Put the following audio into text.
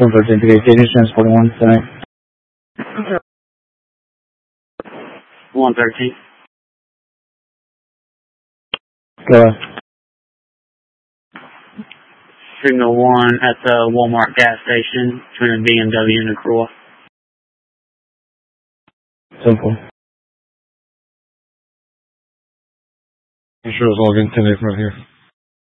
113 transporting 1 tonight. 113. Go ahead. Signal 1 at the Walmart gas station between a BMW and a Corolla. 10-4. I'm sure it's all good 10-8 from right here.